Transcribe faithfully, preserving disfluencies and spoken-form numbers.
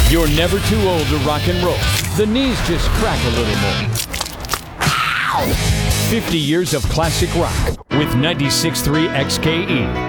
You're never too old to rock and roll. The knees just crack a little more. fifty years of classic rock with ninety-six point three X K E.